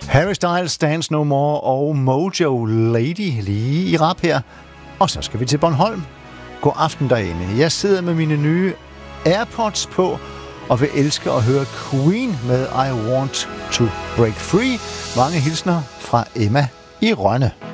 Harry Styles, Dance No More og Mojo Lady lige i rap her. Og så skal vi til Bornholm. God aften derinde. Jeg sidder med mine nye AirPods på og vil elske at høre Queen med I Want To Break Free. Mange hilsner fra Emma i Rønne.